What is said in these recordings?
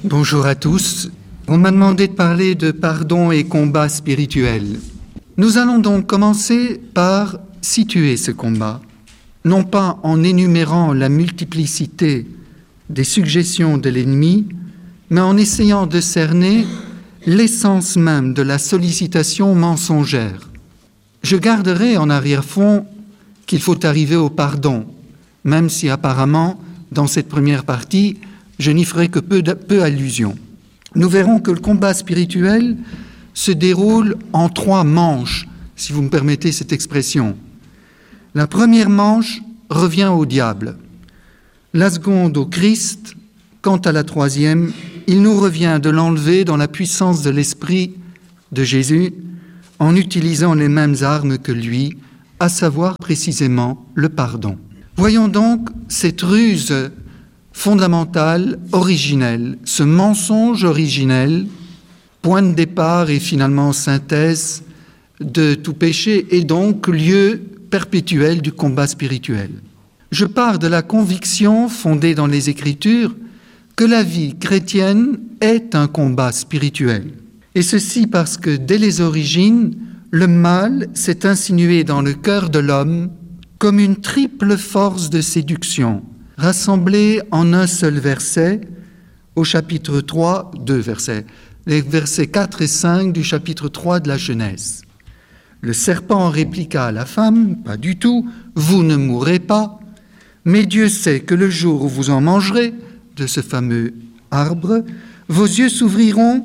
Bonjour à tous. On m'a demandé de parler de pardon et combat spirituel. Nous allons donc commencer par situer ce combat, non pas en énumérant la multiplicité des suggestions de l'ennemi, mais en essayant de cerner l'essence même de la sollicitation mensongère. Je garderai en arrière-fond qu'il faut arriver au pardon, même si apparemment, dans cette première partie, je n'y ferai que peu allusion. Nous verrons que le combat spirituel se déroule en 3 manches, si vous me permettez cette expression. La première manche revient au diable, la seconde au Christ. Quant à la troisième, il nous revient de l'enlever dans la puissance de l'Esprit de Jésus en utilisant les mêmes armes que lui, à savoir précisément le pardon. Voyons donc cette ruse fondamentale, originelle, ce mensonge originel, point de départ et finalement synthèse de tout péché et donc lieu perpétuel du combat spirituel. Je pars de la conviction fondée dans les Écritures que la vie chrétienne est un combat spirituel. Et ceci parce que dès les origines, le mal s'est insinué dans le cœur de l'homme comme une triple force de séduction, rassemblée en un seul verset, au chapitre 3, 2 versets, les versets 4 et 5 du chapitre 3 de la Genèse. Le serpent répliqua à la femme, « Pas du tout, vous ne mourrez pas, mais Dieu sait que le jour où vous en mangerez de ce fameux arbre, vos yeux s'ouvriront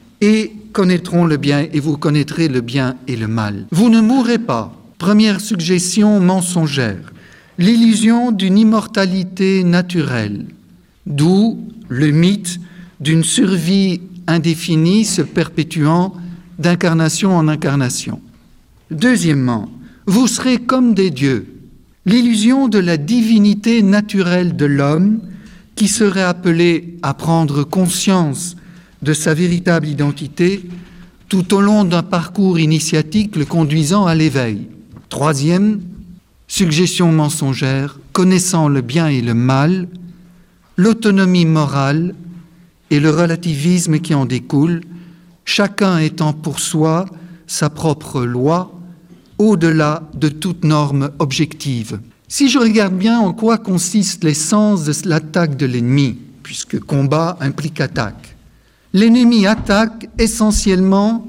et connaîtront le bien, et vous connaîtrez le bien et le mal. Vous ne mourrez pas. » Première suggestion mensongère, l'illusion d'une immortalité naturelle, d'où le mythe d'une survie indéfinie se perpétuant d'incarnation en incarnation. Deuxièmement, vous serez comme des dieux, l'illusion de la divinité naturelle de l'homme qui serait appelé à prendre conscience de sa véritable identité tout au long d'un parcours initiatique le conduisant à l'éveil. Troisième, suggestion mensongère, connaissant le bien et le mal, l'autonomie morale et le relativisme qui en découle, chacun étant pour soi sa propre loi, au-delà de toute norme objective. Si je regarde bien en quoi consiste l'essence de l'attaque de l'ennemi, puisque combat implique attaque, l'ennemi attaque essentiellement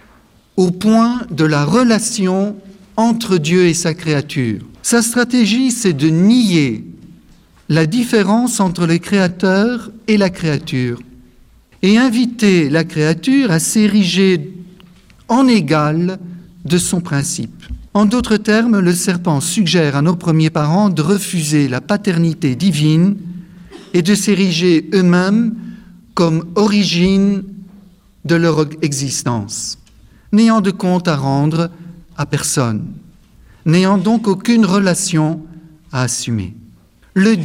au point de la relation entre Dieu et sa créature. Sa stratégie, c'est de nier la différence entre le Créateur et la créature et inviter la créature à s'ériger en égal de son principe. En d'autres termes, le serpent suggère à nos premiers parents de refuser la paternité divine et de s'ériger eux-mêmes comme origine de leur existence, n'ayant de compte à rendre à personne, n'ayant donc aucune relation à assumer. Le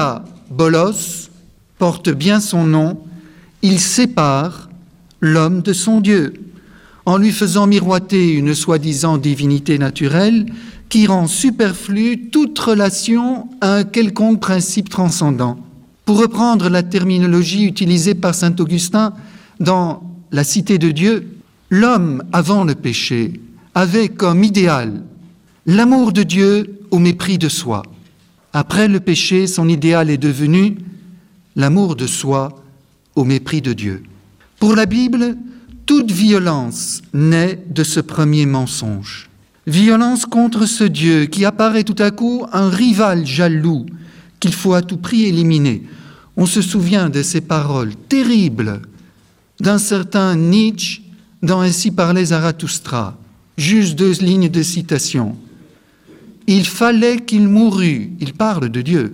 diabolos porte bien son nom, il sépare l'homme de son Dieu, en lui faisant miroiter une soi-disant divinité naturelle qui rend superflue toute relation à un quelconque principe transcendant. Pour reprendre la terminologie utilisée par saint Augustin dans La Cité de Dieu, l'homme avant le péché avait comme idéal l'amour de Dieu au mépris de soi. Après le péché, son idéal est devenu l'amour de soi au mépris de Dieu. Pour la Bible, toute violence naît de ce premier mensonge. Violence contre ce Dieu qui apparaît tout à coup un rival jaloux qu'il faut à tout prix éliminer. On se souvient de ces paroles terribles d'un certain Nietzsche dans Ainsi parlait Zarathustra. Juste 2 lignes de citation. Il fallait qu'il mourût. Il parle de Dieu.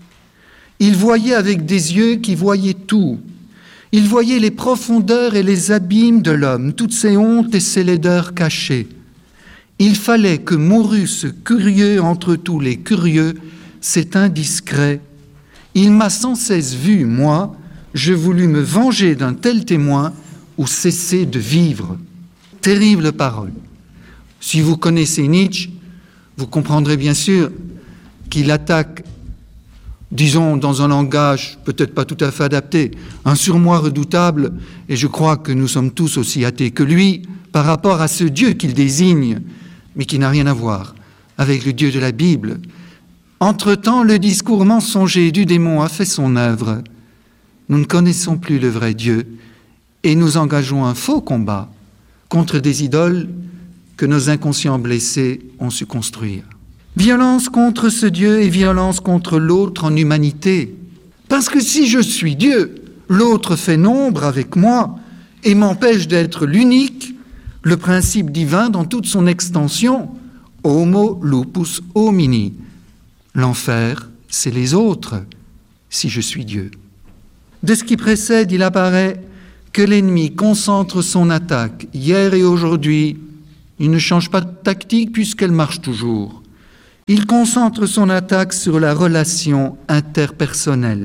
Il voyait avec des yeux qui voyaient tout. Il voyait les profondeurs et les abîmes de l'homme, toutes ses hontes et ses laideurs cachées. Il fallait que mourût ce curieux entre tous les curieux, cet indiscret. Il m'a sans cesse vu, moi, je voulus me venger d'un tel témoin ou cesser de vivre. Terrible parole. Si vous connaissez Nietzsche, vous comprendrez bien sûr qu'il attaque disons dans un langage peut-être pas tout à fait adapté, un surmoi redoutable, et je crois que nous sommes tous aussi athées que lui, par rapport à ce Dieu qu'il désigne, mais qui n'a rien à voir avec le Dieu de la Bible. Entre-temps, le discours mensonger du démon a fait son œuvre. Nous ne connaissons plus le vrai Dieu et nous engageons un faux combat contre des idoles que nos inconscients blessés ont su construire. Violence contre ce Dieu et violence contre l'autre en humanité. Parce que si je suis Dieu, l'autre fait nombre avec moi et m'empêche d'être l'unique, le principe divin dans toute son extension, homo lupus homini. L'enfer, c'est les autres, si je suis Dieu. De ce qui précède, il apparaît que l'ennemi concentre son attaque hier et aujourd'hui. Il ne change pas de tactique puisqu'elle marche toujours. Il concentre son attaque sur la relation interpersonnelle.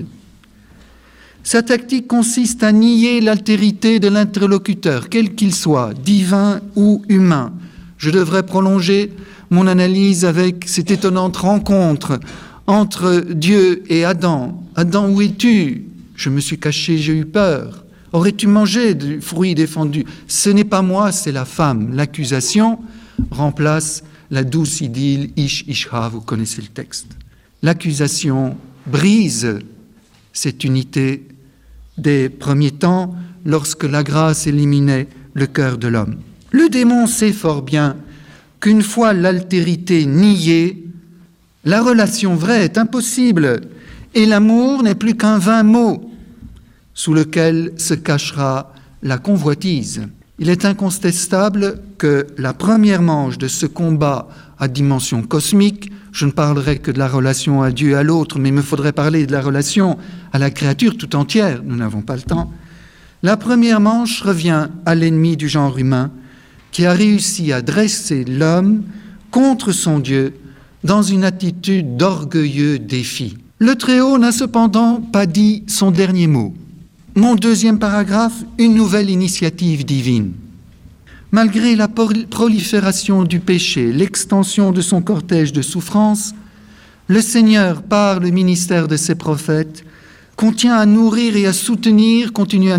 Sa tactique consiste à nier l'altérité de l'interlocuteur, quel qu'il soit, divin ou humain. Je devrais prolonger mon analyse avec cette étonnante rencontre entre Dieu et Adam. Adam, où es-tu ? Je me suis caché, j'ai eu peur. Aurais-tu mangé du fruit défendu ? Ce n'est pas moi, c'est la femme. L'accusation remplace la douce idylle ish ishha, vous connaissez le texte. L'accusation brise cette unité des premiers temps lorsque la grâce éliminait le cœur de l'homme. Le démon sait fort bien qu'une fois l'altérité niée, la relation vraie est impossible et l'amour n'est plus qu'un vain mot sous lequel se cachera la convoitise. Il est incontestable que la première manche de ce combat à dimension cosmique, je ne parlerai que de la relation à Dieu et à l'autre, mais il me faudrait parler de la relation à la créature tout entière, nous n'avons pas le temps. La première manche revient à l'ennemi du genre humain qui a réussi à dresser l'homme contre son Dieu dans une attitude d'orgueilleux défi. Le Très-Haut n'a cependant pas dit son dernier mot. Mon deuxième paragraphe, une nouvelle initiative divine. Malgré la prolifération du péché, l'extension de son cortège de souffrances, le Seigneur, par le ministère de ses prophètes, continue à nourrir et soutenir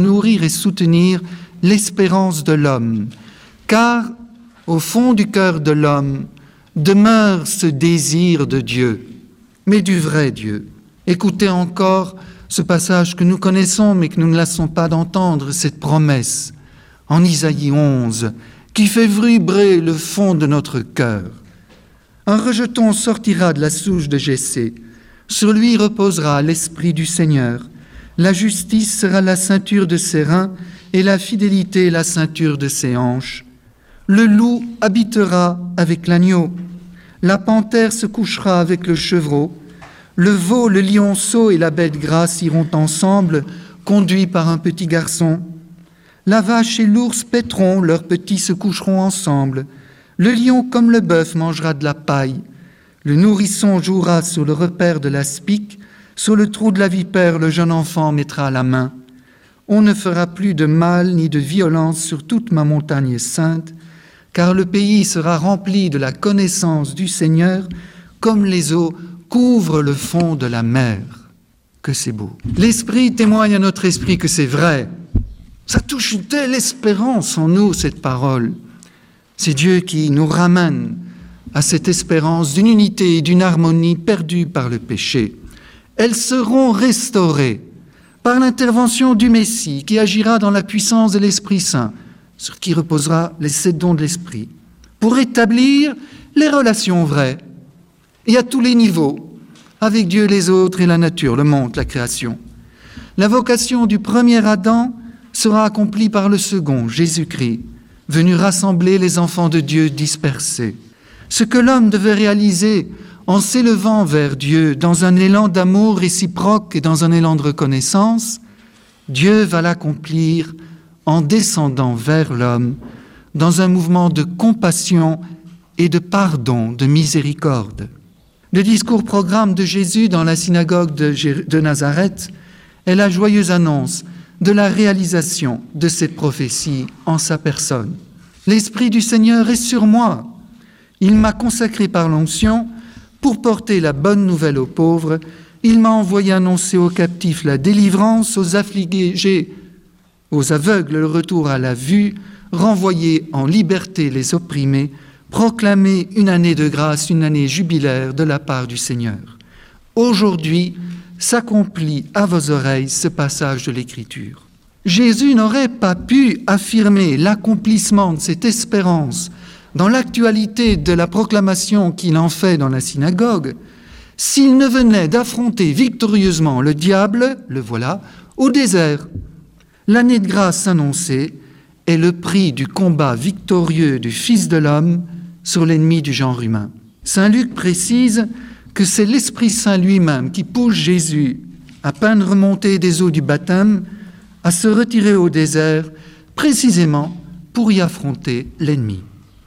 l'espérance de l'homme. Car, au fond du cœur de l'homme, demeure ce désir de Dieu, mais du vrai Dieu. Écoutez encore ce passage que nous connaissons, mais que nous ne lassons pas d'entendre, cette promesse en Isaïe 11, qui fait vibrer le fond de notre cœur. Un rejeton sortira de la souche de Jessé. Sur lui reposera l'esprit du Seigneur. La justice sera la ceinture de ses reins et la fidélité la ceinture de ses hanches. Le loup habitera avec l'agneau. La panthère se couchera avec le chevreau. Le veau, le lionceau et la bête grasse iront ensemble, conduits par un petit garçon. La vache et l'ours paîtront, leurs petits se coucheront ensemble. Le lion comme le bœuf mangera de la paille. Le nourrisson jouera sur le repère de l'aspic. Sur le trou de la vipère, le jeune enfant mettra la main. On ne fera plus de mal ni de violence sur toute ma montagne sainte, car le pays sera rempli de la connaissance du Seigneur, comme les eaux couvrent le fond de la mer. Que c'est beau. L'Esprit témoigne à notre esprit que c'est vrai. Ça touche une telle espérance en nous, cette parole. C'est Dieu qui nous ramène à cette espérance d'une unité et d'une harmonie perdue par le péché. Elles seront restaurées par l'intervention du Messie qui agira dans la puissance de l'Esprit Saint, sur qui reposera les 7 dons de l'Esprit, pour établir les relations vraies, et à tous les niveaux, avec Dieu, les autres et la nature, le monde, la création. La vocation du premier Adam sera accomplie par le second, Jésus-Christ, venu rassembler les enfants de Dieu dispersés. Ce que l'homme devait réaliser en s'élevant vers Dieu dans un élan d'amour réciproque et dans un élan de reconnaissance, Dieu va l'accomplir en descendant vers l'homme dans un mouvement de compassion et de pardon, de miséricorde. Le discours-programme de Jésus dans la synagogue de Nazareth est la joyeuse annonce de la réalisation de cette prophétie en sa personne. L'Esprit du Seigneur est sur moi. Il m'a consacré par l'onction pour porter la bonne nouvelle aux pauvres. Il m'a envoyé annoncer aux captifs la délivrance, aux affligés, aux aveugles le retour à la vue, renvoyer en liberté les opprimés, proclamer une année de grâce, une année jubilaire de la part du Seigneur. Aujourd'hui s'accomplit à vos oreilles ce passage de l'Écriture. Jésus n'aurait pas pu affirmer l'accomplissement de cette espérance dans l'actualité de la proclamation qu'il en fait dans la synagogue, s'il ne venait d'affronter victorieusement le diable, le voilà, au désert. L'année de grâce annoncée est le prix du combat victorieux du Fils de l'homme sur l'ennemi du genre humain. Saint Luc précise que c'est l'Esprit Saint lui-même qui pousse Jésus, à peine remonté des eaux du baptême, à se retirer au désert, précisément pour y affronter l'ennemi.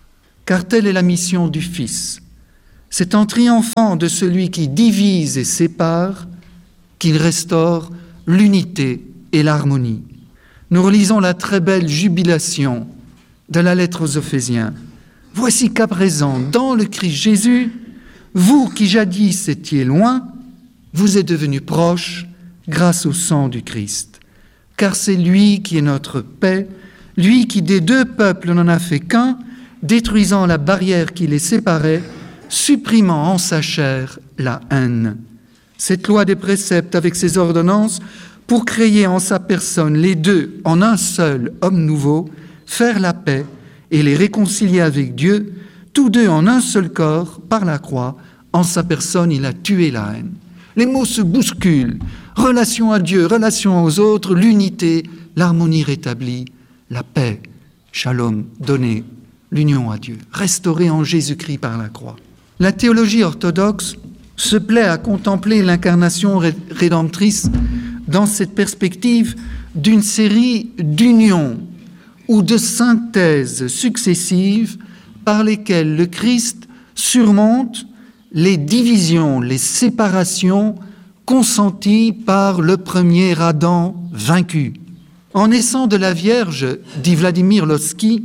Car telle est la mission du Fils. C'est en triomphant de celui qui divise et sépare qu'il restaure l'unité et l'harmonie. Nous relisons la très belle jubilation de la lettre aux Éphésiens. « Voici qu'à présent, dans le Christ Jésus, vous qui jadis étiez loin, vous êtes devenus proches grâce au sang du Christ. Car c'est lui qui est notre paix, lui qui des deux peuples n'en a fait qu'un, détruisant la barrière qui les séparait, supprimant en sa chair la haine. Cette loi des préceptes avec ses ordonnances, pour créer en sa personne les deux en un seul homme nouveau, faire la paix et les réconcilier avec Dieu, tous deux en un seul corps, par la croix, en sa personne il a tué la haine. » Les mots se bousculent. Relation à Dieu, relation aux autres, l'unité, l'harmonie rétablie, la paix, shalom, donnée, l'union à Dieu, restaurée en Jésus-Christ par la croix. La théologie orthodoxe se plaît à contempler l'incarnation rédemptrice dans cette perspective d'une série d'unions ou de synthèses successives par lesquelles le Christ surmonte les divisions, les séparations consenties par le premier Adam vaincu. En naissant de la Vierge, dit Vladimir Lossky,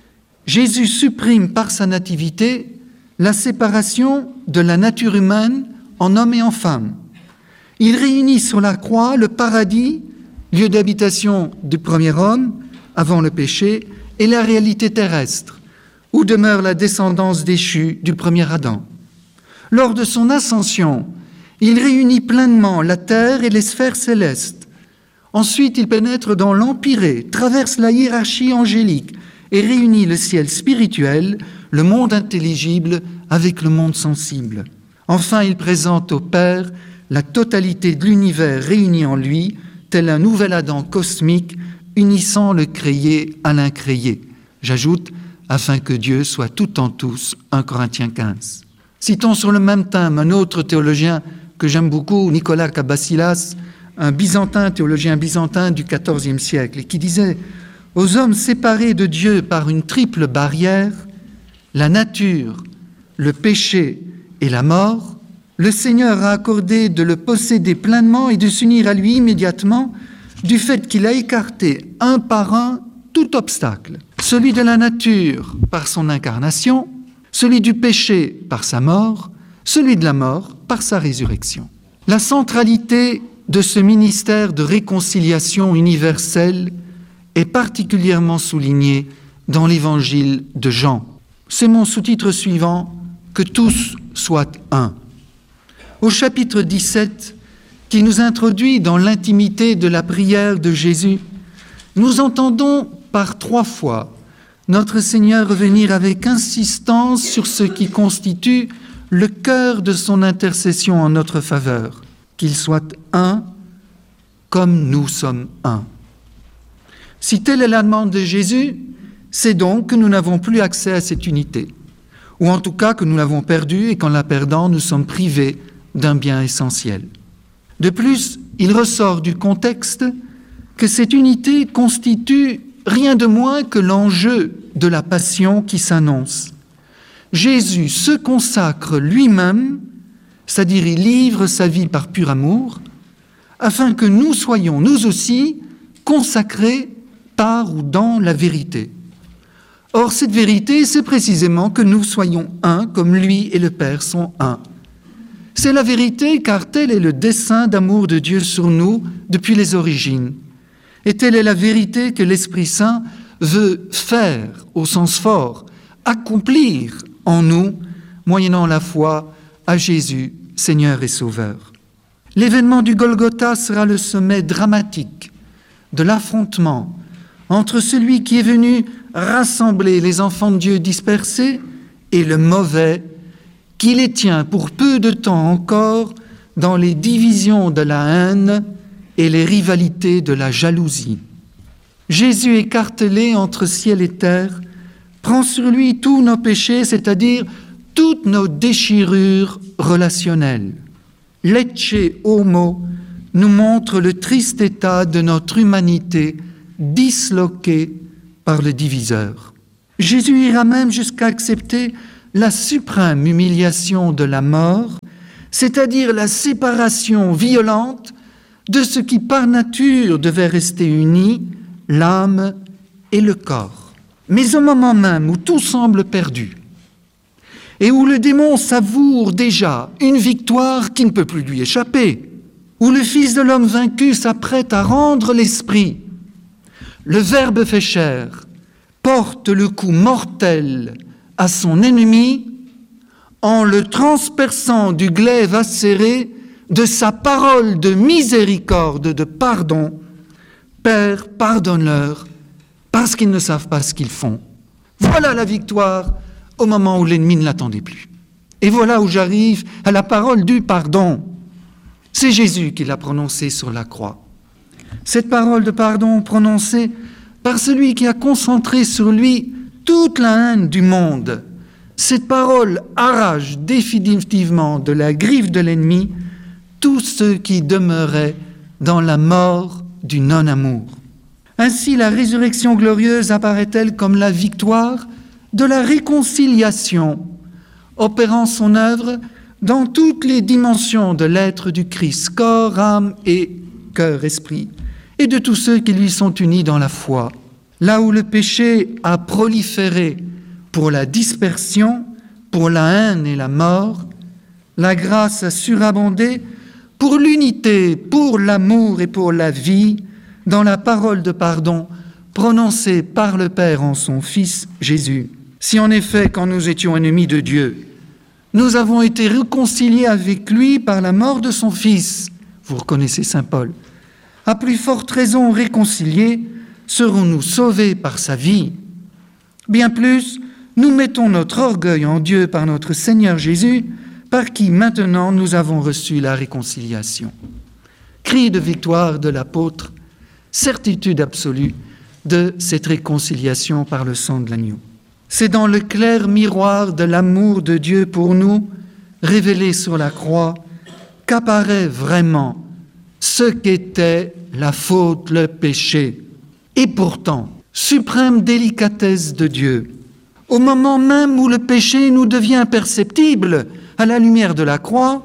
Jésus supprime par sa nativité la séparation de la nature humaine en homme et en femme. Il réunit sur la croix le paradis, lieu d'habitation du premier homme, avant le péché, et la réalité terrestre, où demeure la descendance déchue du premier Adam. Lors de son ascension, il réunit pleinement la terre et les sphères célestes. Ensuite, il pénètre dans l'empyrée, traverse la hiérarchie angélique et réunit le ciel spirituel, le monde intelligible avec le monde sensible. Enfin, il présente au Père la totalité de l'univers réuni en lui, tel un nouvel Adam cosmique, unissant le créé à l'incréé. J'ajoute, afin que Dieu soit tout en tous, 1 Corinthiens 15. Citons sur le même thème un autre théologien que j'aime beaucoup, Nicolas Kabassilas, un byzantin, théologien byzantin du XIVe siècle, et qui disait « Aux hommes séparés de Dieu par une triple barrière, la nature, le péché et la mort, le Seigneur a accordé de le posséder pleinement et de s'unir à lui immédiatement du fait qu'il a écarté un par un tout obstacle, celui de la nature par son incarnation, celui du péché par sa mort, celui de la mort par sa résurrection. » La centralité de ce ministère de réconciliation universelle est particulièrement soulignée dans l'évangile de Jean. C'est mon sous-titre suivant, « Que tous soient un ». Au chapitre 17, qui nous introduit dans l'intimité de la prière de Jésus, nous entendons par 3 fois notre Seigneur revenir avec insistance sur ce qui constitue le cœur de son intercession en notre faveur, qu'il soit un comme nous sommes un. Si telle est la demande de Jésus, c'est donc que nous n'avons plus accès à cette unité, ou en tout cas que nous l'avons perdue et qu'en la perdant, nous sommes privés d'un bien essentiel. De plus, il ressort du contexte que cette unité constitue rien de moins que l'enjeu de la passion qui s'annonce. Jésus se consacre lui-même, c'est-à-dire il livre sa vie par pur amour, afin que nous soyons, nous aussi, consacrés par ou dans la vérité. Or, cette vérité, c'est précisément que nous soyons un, comme lui et le Père sont un. C'est la vérité, car tel est le dessein d'amour de Dieu sur nous depuis les origines. Et telle est la vérité que l'Esprit Saint veut faire, au sens fort, accomplir en nous, moyennant la foi à Jésus, Seigneur et Sauveur. L'événement du Golgotha sera le sommet dramatique de l'affrontement entre celui qui est venu rassembler les enfants de Dieu dispersés et le mauvais qui les tient pour peu de temps encore dans les divisions de la haine et les rivalités de la jalousie. Jésus, écartelé entre ciel et terre, prend sur lui tous nos péchés, c'est-à-dire toutes nos déchirures relationnelles. Lecce homo nous montre le triste état de notre humanité disloquée par le diviseur. Jésus ira même jusqu'à accepter la suprême humiliation de la mort, c'est-à-dire la séparation violente de ce qui par nature devait rester uni, l'âme et le corps. Mais au moment même où tout semble perdu, et où le démon savoure déjà une victoire qui ne peut plus lui échapper, où le Fils de l'homme vaincu s'apprête à rendre l'esprit, le Verbe fait chair, porte le coup mortel à son ennemi en le transperçant du glaive acéré de sa parole de miséricorde, de pardon. Père, pardonne-leur, parce qu'ils ne savent pas ce qu'ils font. Voilà la victoire au moment où l'ennemi ne l'attendait plus. Et voilà où j'arrive à la parole du pardon. C'est Jésus qui l'a prononcée sur la croix. Cette parole de pardon prononcée par celui qui a concentré sur lui toute la haine du monde. Cette parole arrache définitivement de la griffe de l'ennemi tous ceux qui demeuraient dans la mort du non-amour. Ainsi, la résurrection glorieuse apparaît-elle comme la victoire de la réconciliation, opérant son œuvre dans toutes les dimensions de l'être du Christ, corps, âme et cœur, esprit, et de tous ceux qui lui sont unis dans la foi. Là où le péché a proliféré pour la dispersion, pour la haine et la mort, la grâce a surabondé pour l'unité, pour l'amour et pour la vie, dans la parole de pardon prononcée par le Père en son Fils Jésus. Si en effet, quand nous étions ennemis de Dieu, nous avons été réconciliés avec lui par la mort de son Fils, vous reconnaissez saint Paul, à plus forte raison réconciliés, serons-nous sauvés par sa vie. Bien plus, nous mettons notre orgueil en Dieu par notre Seigneur Jésus, par qui maintenant nous avons reçu la réconciliation. Cri de victoire de l'apôtre, certitude absolue de cette réconciliation par le sang de l'agneau. C'est dans le clair miroir de l'amour de Dieu pour nous, révélé sur la croix, qu'apparaît vraiment ce qu'était la faute, le péché. Et pourtant, suprême délicatesse de Dieu, au moment même où le péché nous devient imperceptible à la lumière de la croix,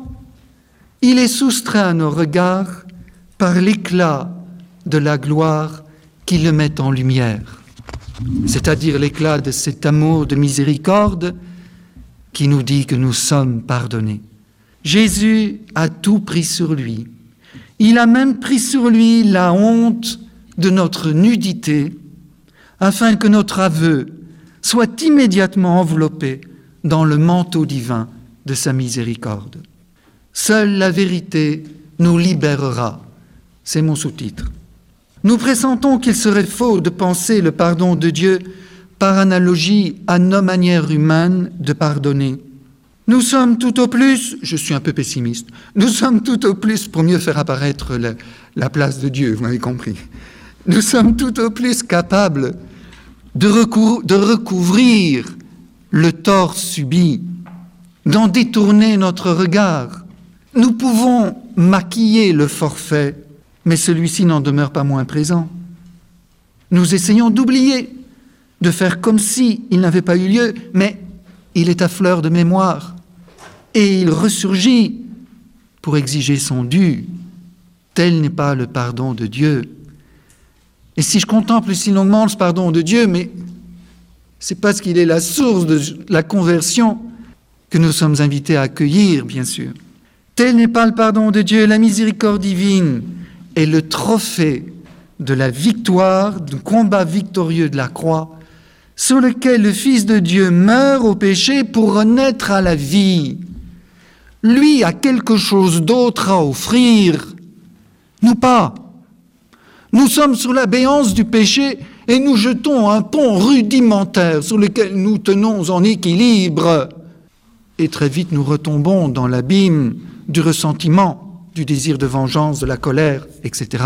il est soustrait à nos regards par l'éclat de la gloire qui le met en lumière, c'est-à-dire l'éclat de cet amour de miséricorde qui nous dit que nous sommes pardonnés. Jésus a tout pris sur lui. Il a même pris sur lui la honte de notre nudité, afin que notre aveu soit immédiatement enveloppé dans le manteau divin de sa miséricorde. Seule la vérité nous libérera. C'est mon sous-titre. Nous pressentons qu'il serait faux de penser le pardon de Dieu par analogie à nos manières humaines de pardonner. Nous sommes tout au plus, je suis un peu pessimiste, nous sommes tout au plus, pour mieux faire apparaître la place de Dieu, vous m'avez compris, nous sommes tout au plus capables de recouvrir le tort subi, d'en détourner notre regard. Nous pouvons maquiller le forfait, mais celui-ci n'en demeure pas moins présent. Nous essayons d'oublier, de faire comme si il n'avait pas eu lieu, mais il est à fleur de mémoire et il ressurgit pour exiger son dû. Tel n'est pas le pardon de Dieu. Et si je contemple si longuement ce pardon de Dieu, mais c'est parce qu'il est la source de la conversion que nous sommes invités à accueillir, bien sûr. Tel n'est pas le pardon de Dieu, la miséricorde divine est le trophée de la victoire, du combat victorieux de la croix, sur lequel le Fils de Dieu meurt au péché pour renaître à la vie. Lui a quelque chose d'autre à offrir, nous pas. Nous sommes sous la béance du péché et nous jetons un pont rudimentaire sur lequel nous tenons en équilibre. Et très vite nous retombons dans l'abîme du ressentiment, du désir de vengeance, de la colère, etc.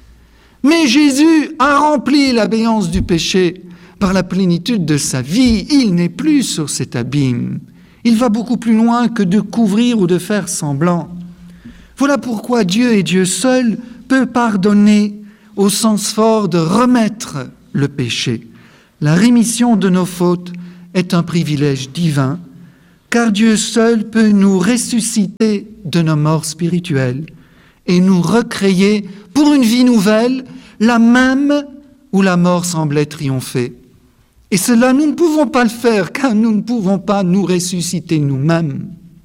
Mais Jésus a rempli la béance du péché par la plénitude de sa vie. Il n'est plus sur cet abîme. Il va beaucoup plus loin que de couvrir ou de faire semblant. Voilà pourquoi Dieu et Dieu seul peut pardonner au sens fort de remettre le péché. La rémission de nos fautes est un privilège divin, car Dieu seul peut nous ressusciter de nos morts spirituelles et nous recréer pour une vie nouvelle, la même où la mort semblait triompher. Et cela, nous ne pouvons pas le faire, car nous ne pouvons pas nous ressusciter nous-mêmes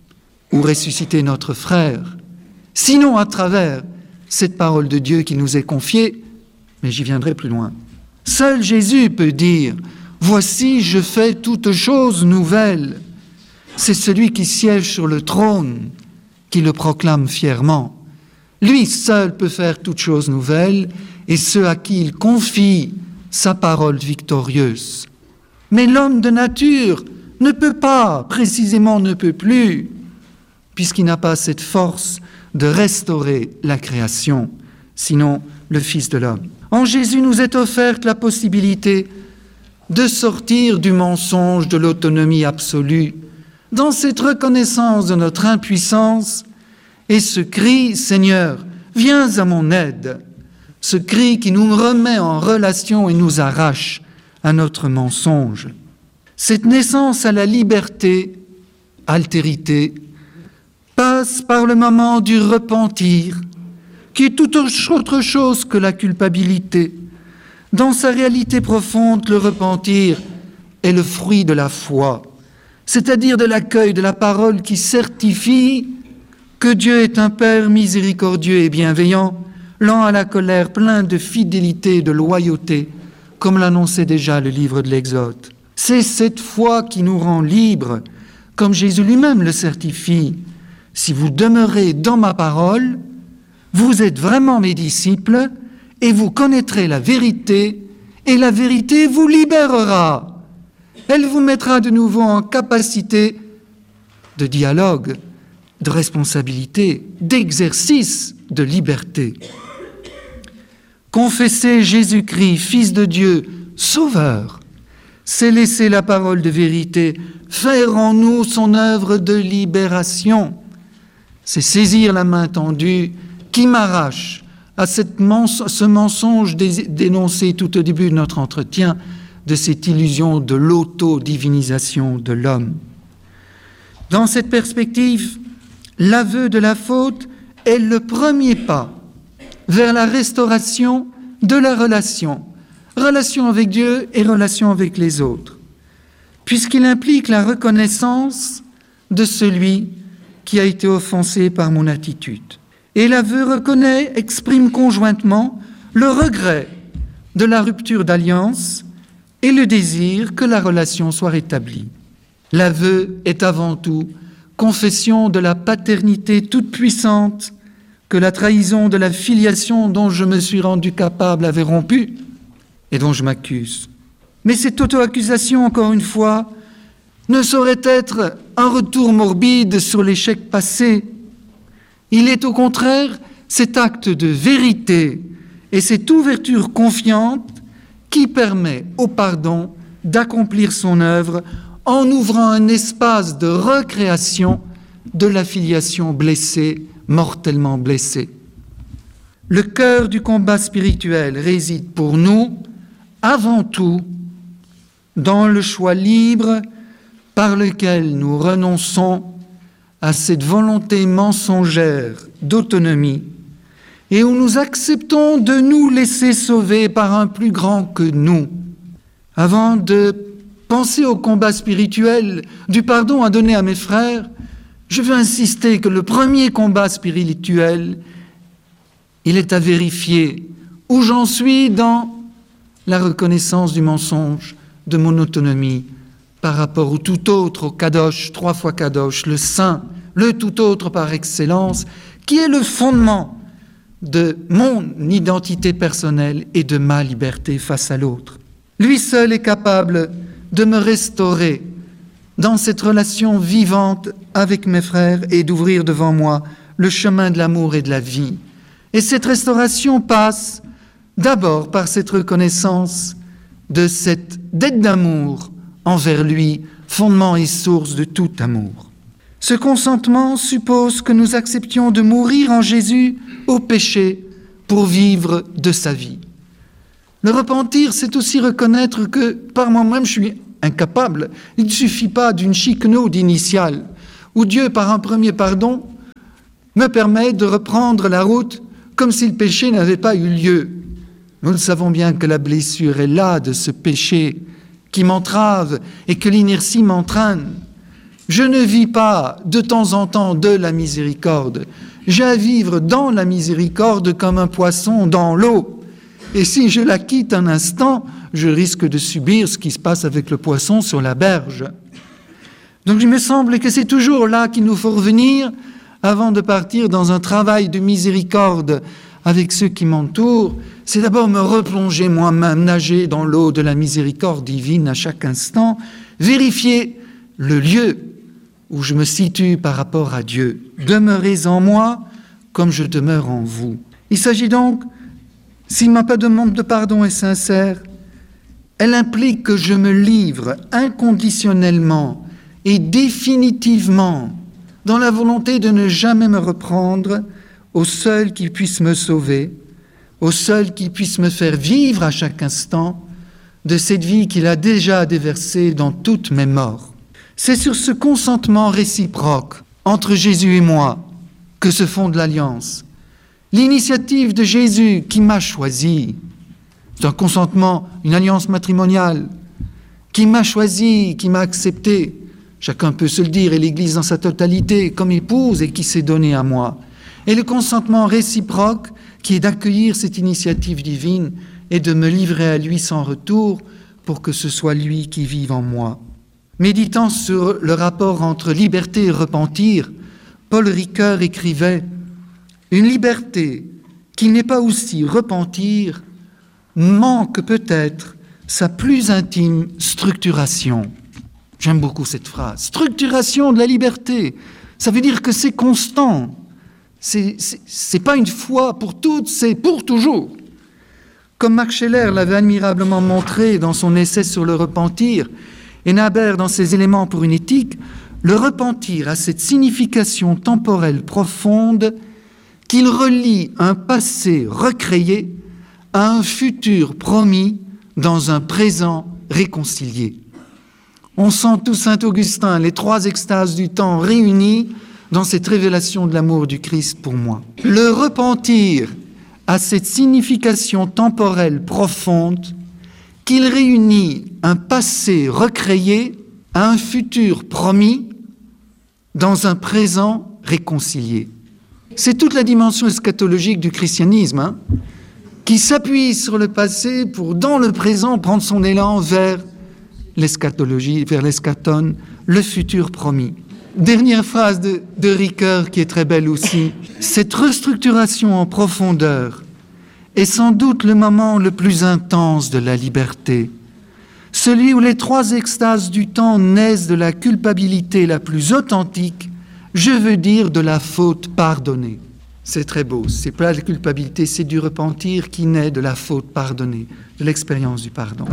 ou ressusciter notre frère, sinon à travers cette parole de Dieu qui nous est confiée, mais j'y viendrai plus loin. Seul Jésus peut dire « Voici, je fais toutes choses nouvelles ». C'est celui qui siège sur le trône qui le proclame fièrement. Lui seul peut faire toutes choses nouvelles et ceux à qui il confie sa parole victorieuse. Mais l'homme de nature ne peut pas, précisément ne peut plus, puisqu'il n'a pas cette force de restaurer la création, sinon le Fils de l'homme. En Jésus nous est offerte la possibilité de sortir du mensonge de l'autonomie absolue, dans cette reconnaissance de notre impuissance et ce cri « Seigneur, viens à mon aide », ce cri qui nous remet en relation et nous arrache à notre mensonge. Cette naissance à la liberté, altérité, passe par le moment du repentir, qui est tout autre chose que la culpabilité. Dans sa réalité profonde, le repentir est le fruit de la foi, c'est-à-dire de l'accueil de la parole qui certifie que Dieu est un Père miséricordieux et bienveillant, lent à la colère, plein de fidélité et de loyauté, comme l'annonçait déjà le livre de l'Exode. C'est cette foi qui nous rend libres, comme Jésus lui-même le certifie. Si vous demeurez dans ma parole, vous êtes vraiment mes disciples et vous connaîtrez la vérité, et la vérité vous libérera. Elle vous mettra de nouveau en capacité de dialogue, de responsabilité, d'exercice de liberté. Confesser Jésus-Christ, Fils de Dieu, Sauveur, c'est laisser la parole de vérité faire en nous son œuvre de libération. C'est saisir la main tendue qui m'arrache à ce mensonge dénoncé tout au début de notre entretien, de cette illusion de l'auto-divinisation de l'homme. Dans cette perspective, l'aveu de la faute est le premier pas vers la restauration de la relation avec Dieu et relation avec les autres, puisqu'il implique la reconnaissance de celui qui a été offensé par mon attitude. Et l'aveu exprime conjointement le regret de la rupture d'alliance et le désir que la relation soit rétablie. L'aveu est avant tout confession de la paternité toute puissante que la trahison de la filiation dont je me suis rendu capable avait rompu et dont je m'accuse. Mais cette auto-accusation, encore une fois, ne saurait être un retour morbide sur l'échec passé. Il est au contraire cet acte de vérité et cette ouverture confiante qui permet au pardon d'accomplir son œuvre en ouvrant un espace de recréation de la filiation blessée, mortellement blessée. Le cœur du combat spirituel réside pour nous, avant tout, dans le choix libre par lequel nous renonçons à cette volonté mensongère d'autonomie et où nous acceptons de nous laisser sauver par un plus grand que nous. Avant de penser au combat spirituel du pardon à donner à mes frères, Je veux insister que le premier combat spirituel, il est à vérifier où j'en suis dans la reconnaissance du mensonge, de mon autonomie, par rapport au tout autre, au Kadosh, 3 fois Kadosh, le Saint, le tout autre par excellence, qui est le fondement de mon identité personnelle et de ma liberté face à l'autre. Lui seul est capable de me restaurer dans cette relation vivante avec mes frères et d'ouvrir devant moi le chemin de l'amour et de la vie. Et cette restauration passe d'abord par cette reconnaissance de cette dette d'amour envers lui, fondement et source de tout amour. Ce consentement suppose que nous acceptions de mourir en Jésus au péché pour vivre de sa vie. Le repentir, c'est aussi reconnaître que par moi-même, je suis incapable. Il ne suffit pas d'une chiquenaude initiale où Dieu, par un premier pardon, me permet de reprendre la route comme si le péché n'avait pas eu lieu. Nous le savons bien que la blessure est là de ce péché qui m'entrave et que l'inertie m'entraîne. Je ne vis pas de temps en temps de la miséricorde. J'ai à vivre dans la miséricorde comme un poisson dans l'eau. Et si je la quitte un instant, je risque de subir ce qui se passe avec le poisson sur la berge. Donc il me semble que c'est toujours là qu'il nous faut revenir avant de partir dans un travail de miséricorde avec ceux qui m'entourent. C'est d'abord me replonger moi-même, nager dans l'eau de la miséricorde divine à chaque instant, vérifier le lieu où je me situe par rapport à Dieu. Demeurez en moi comme je demeure en vous. Il s'agit donc, si ma demande de pardon est sincère, elle implique que je me livre inconditionnellement et définitivement dans la volonté de ne jamais me reprendre au seul qui puisse me sauver, au seul qui puisse me faire vivre à chaque instant de cette vie qu'il a déjà déversée dans toutes mes morts. C'est sur ce consentement réciproque entre Jésus et moi que se fonde l'alliance. L'initiative de Jésus qui m'a choisi, c'est un consentement, une alliance matrimoniale, qui m'a choisi, qui m'a accepté. Chacun peut se le dire, et l'Église dans sa totalité, comme épouse et qui s'est donnée à moi. Et le consentement réciproque qui est d'accueillir cette initiative divine et de me livrer à lui sans retour pour que ce soit lui qui vive en moi. Méditant sur le rapport entre liberté et repentir, Paul Ricoeur écrivait « Une liberté qui n'est pas aussi repentir manque peut-être sa plus intime structuration. » J'aime beaucoup cette phrase. Structuration de la liberté, ça veut dire que c'est constant. C'est pas une fois pour toutes, c'est pour toujours. Comme Max Scheler l'avait admirablement montré dans son essai sur le repentir, et Naber dans ses éléments pour une éthique, le repentir a cette signification temporelle profonde qu'il relie un passé recréé à un futur promis dans un présent réconcilié. On sent tout Saint Augustin, les 3 extases du temps réunies dans cette révélation de l'amour du Christ pour moi. Le repentir a cette signification temporelle profonde qu'il réunit un passé recréé à un futur promis dans un présent réconcilié. C'est toute la dimension eschatologique du christianisme, qui s'appuie sur le passé pour, dans le présent, prendre son élan vers l'eschatologie, vers l'eschaton, le futur promis. Dernière phrase de Ricoeur qui est très belle aussi. Cette restructuration en profondeur est sans doute le moment le plus intense de la liberté, celui où les 3 extases du temps naissent de la culpabilité la plus authentique, je veux dire de la faute pardonnée. C'est très beau, c'est pas la culpabilité, c'est du repentir qui naît de la faute pardonnée, de l'expérience du pardon.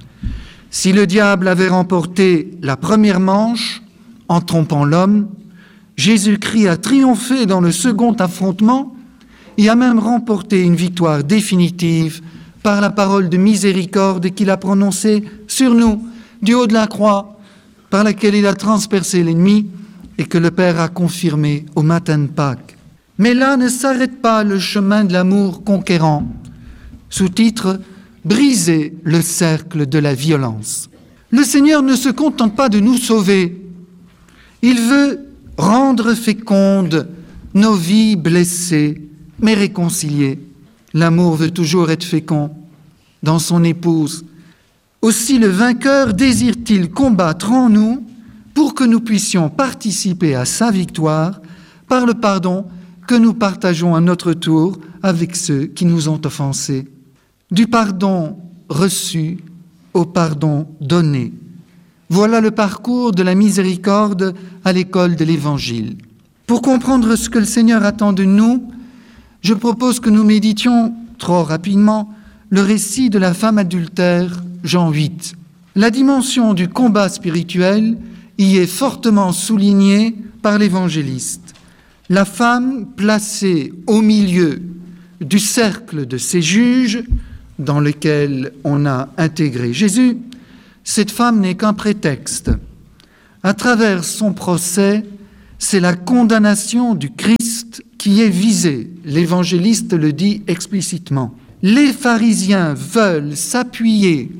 Si le diable avait remporté la première manche en trompant l'homme, Jésus-Christ a triomphé dans le second affrontement et a même remporté une victoire définitive par la parole de miséricorde qu'il a prononcée sur nous, du haut de la croix, par laquelle il a transpercé l'ennemi et que le Père a confirmé au matin de Pâques. Mais là ne s'arrête pas le chemin de l'amour conquérant. Sous-titre « Briser le cercle de la violence ». Le Seigneur ne se contente pas de nous sauver. Il veut rendre fécondes nos vies blessées, mais réconciliées. L'amour veut toujours être fécond dans son épouse. Aussi le vainqueur désire-t-il combattre en nous pour que nous puissions participer à sa victoire par le pardon que nous partageons à notre tour avec ceux qui nous ont offensés. Du pardon reçu au pardon donné. Voilà le parcours de la miséricorde à l'école de l'Évangile. Pour comprendre ce que le Seigneur attend de nous, je propose que nous méditions trop rapidement le récit de la femme adultère, Jean 8. La dimension du combat spirituel y est fortement soulignée par l'évangéliste. La femme placée au milieu du cercle de ces juges dans lequel on a intégré Jésus, cette femme n'est qu'un prétexte. À travers son procès, c'est la condamnation du Christ qui est visée. L'évangéliste le dit explicitement. Les pharisiens veulent s'appuyer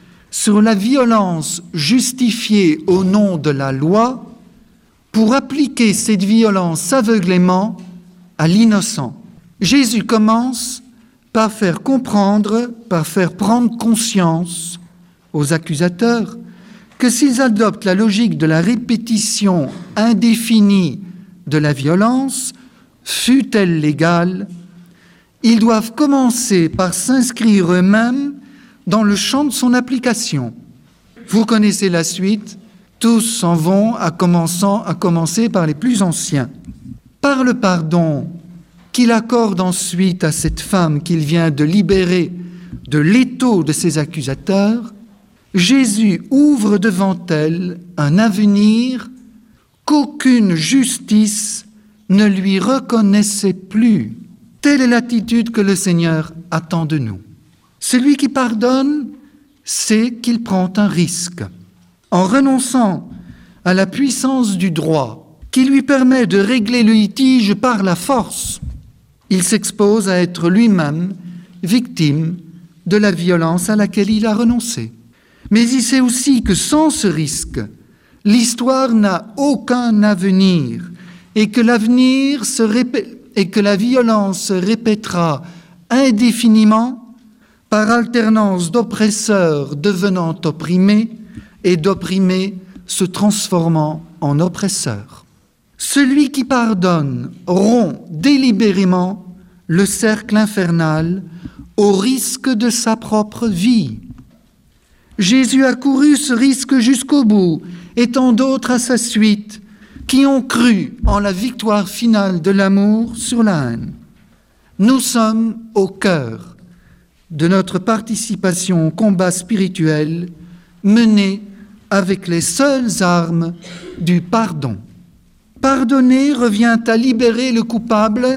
sur la violence justifiée au nom de la loi pour appliquer cette violence aveuglément à l'innocent. Jésus commence par faire comprendre, par faire prendre conscience aux accusateurs que s'ils adoptent la logique de la répétition indéfinie de la violence, fût-elle légale, ils doivent commencer par s'inscrire eux-mêmes dans le champ de son application. Vous connaissez la suite, tous s'en vont à commencer par les plus anciens. Par le pardon qu'il accorde ensuite à cette femme qu'il vient de libérer de l'étau de ses accusateurs, Jésus ouvre devant elle un avenir qu'aucune justice ne lui reconnaissait plus. Telle est l'attitude que le Seigneur attend de nous. Celui qui pardonne sait qu'il prend un risque. En renonçant à la puissance du droit qui lui permet de régler le litige par la force, il s'expose à être lui-même victime de la violence à laquelle il a renoncé. Mais il sait aussi que sans ce risque, l'histoire n'a aucun avenir et que la violence se répétera indéfiniment par alternance d'oppresseurs devenant opprimés et d'opprimés se transformant en oppresseurs. Celui qui pardonne rompt délibérément le cercle infernal au risque de sa propre vie. Jésus a couru ce risque jusqu'au bout, et tant d'autres à sa suite, qui ont cru en la victoire finale de l'amour sur la haine. Nous sommes au cœur de notre participation au combat spirituel mené avec les seules armes du pardon. Pardonner revient à libérer le coupable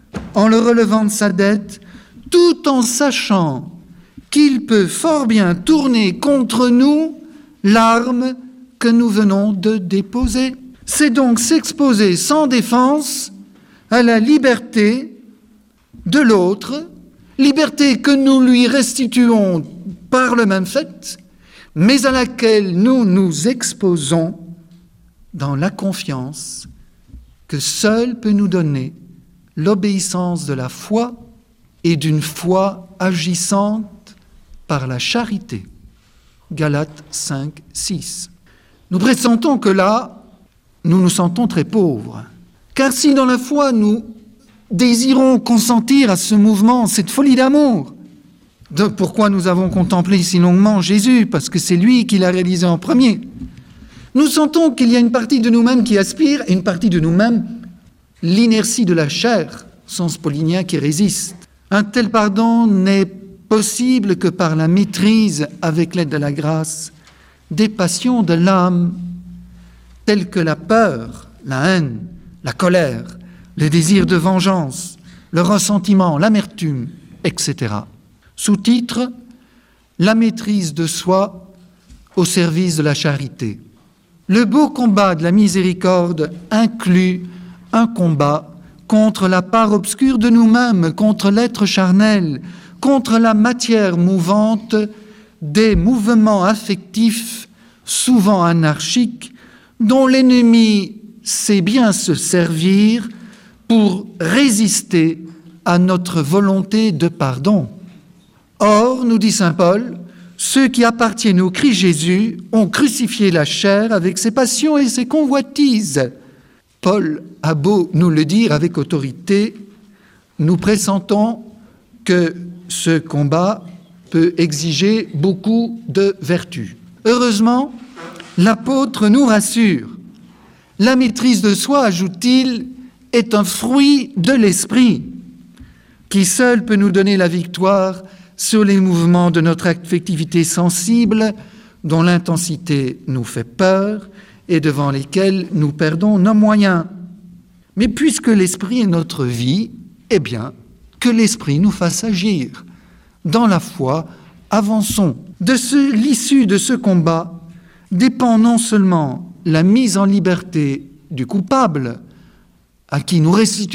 en le relevant de sa dette, tout en sachant qu'il peut fort bien tourner contre nous l'arme que nous venons de déposer. C'est donc s'exposer sans défense à la liberté de l'autre, liberté que nous lui restituons par le même fait, mais à laquelle nous nous exposons dans la confiance que seul peut nous donner l'obéissance de la foi et d'une foi agissante par la charité. Galates 5, 6. Nous pressentons que là, nous nous sentons très pauvres. Car si dans la foi, nous désirons consentir à ce mouvement, cette folie d'amour, pourquoi nous avons contemplé si longuement Jésus? Parce que c'est lui qui l'a réalisé en premier. Nous sentons qu'il y a une partie de nous-mêmes qui aspire et une partie de nous-mêmes, l'inertie de la chair, sens paulinien, qui résiste. Un tel pardon n'est possible que par la maîtrise, avec l'aide de la grâce, des passions de l'âme, telles que la peur, la haine, la colère, le désir de vengeance, le ressentiment, l'amertume, etc. Sous-titre, la maîtrise de soi au service de la charité. Le beau combat de la miséricorde inclut un combat contre la part obscure de nous-mêmes, contre l'être charnel, contre la matière mouvante des mouvements affectifs, souvent anarchiques, dont l'ennemi sait bien se servir pour résister à notre volonté de pardon. Or, nous dit saint Paul, ceux qui appartiennent au Christ Jésus ont crucifié la chair avec ses passions et ses convoitises. Paul a beau nous le dire avec autorité, nous pressentons que ce combat peut exiger beaucoup de vertus. Heureusement, l'apôtre nous rassure. La maîtrise de soi, ajoute-t-il, est un fruit de l'esprit, qui seul peut nous donner la victoire sur les mouvements de notre affectivité sensible, dont l'intensité nous fait peur et devant lesquels nous perdons nos moyens. Mais puisque l'esprit est notre vie, eh bien, que l'esprit nous fasse agir. Dans la foi, avançons. De l'issue de ce combat dépend non seulement la mise en liberté du coupable, à qui nous restituons